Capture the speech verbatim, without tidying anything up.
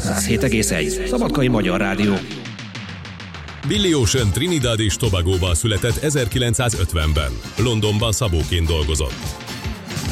százhét egész egy. Szabadkai Magyar Rádió. Billy Ocean Trinidad és Tobagóban született ezerkilencszázötvenben. Londonban szabóként dolgozott.